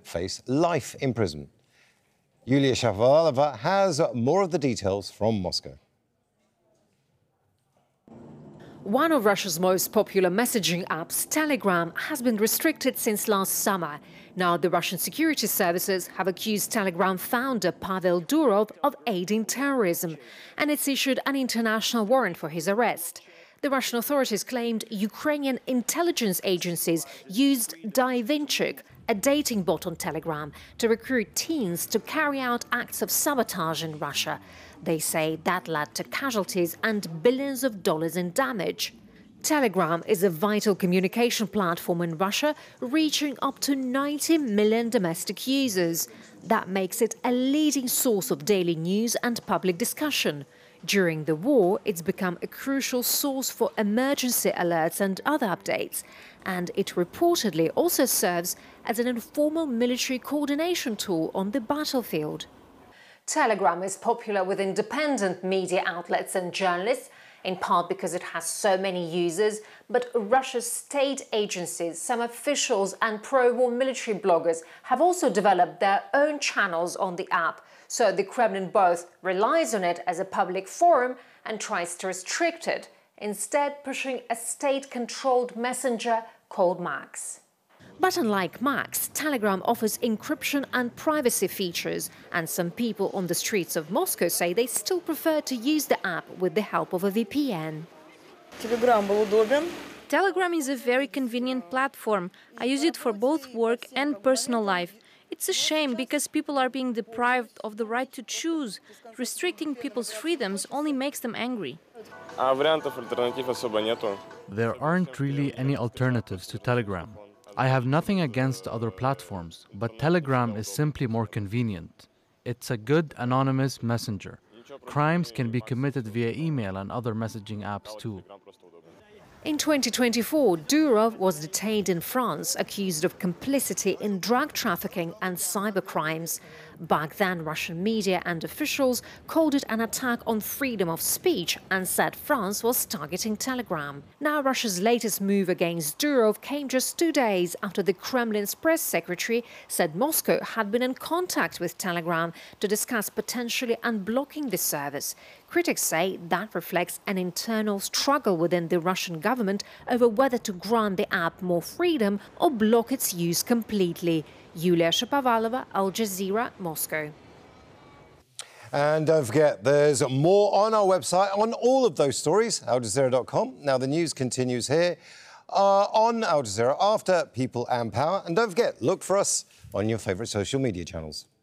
face life in prison. Yulia Shapovalova has more of the details from Moscow. One of Russia's most popular messaging apps, Telegram, has been restricted since last summer. Now the Russian security services have accused Telegram founder Pavel Durov of aiding terrorism, and it's issued an international warrant for his arrest. The Russian authorities claimed Ukrainian intelligence agencies used Daivinchik, a dating bot on Telegram, to recruit teens to carry out acts of sabotage in Russia. They say that led to casualties and billions of dollars in damage. Telegram is a vital communication platform in Russia, reaching up to 90 million domestic users. That makes it a leading source of daily news and public discussion. During the war, it's become a crucial source for emergency alerts and other updates, and it reportedly also serves as an informal military coordination tool on the battlefield. Telegram is popular with independent media outlets and journalists, in part because it has so many users, but Russia's state agencies, some officials and pro-war military bloggers have also developed their own channels on the app. So the Kremlin both relies on it as a public forum and tries to restrict it, instead pushing a state-controlled messenger called Max. But unlike Max, Telegram offers encryption and privacy features, and some people on the streets of Moscow say they still prefer to use the app with the help of a VPN. Telegram is a very convenient platform. I use it for both work and personal life. It's a shame because people are being deprived of the right to choose. Restricting people's freedoms only makes them angry. There aren't really any alternatives to Telegram. I have nothing against other platforms, but Telegram is simply more convenient. It's a good anonymous messenger. Crimes can be committed via email and other messaging apps too. In 2024, Durov was detained in France, accused of complicity in drug trafficking and cybercrimes. Back then, Russian media and officials called it an attack on freedom of speech and said France was targeting Telegram. Now, Russia's latest move against Durov came just 2 days after the Kremlin's press secretary said Moscow had been in contact with Telegram to discuss potentially unblocking the service. Critics say that reflects an internal struggle within the Russian government over whether to grant the app more freedom or block its use completely. Yulia Shapovalova, Al Jazeera, Moscow. And don't forget, there's more on our website on all of those stories, aljazeera.com. Now, the news continues here on Al Jazeera after People and Power. And don't forget, look for us on your favourite social media channels.